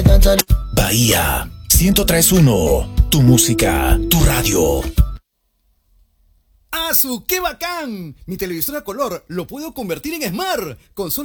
Bahía 103.1, tu música, tu radio. ¡Asu, qué bacán! Mi televisor a color lo puedo convertir en Smart con solo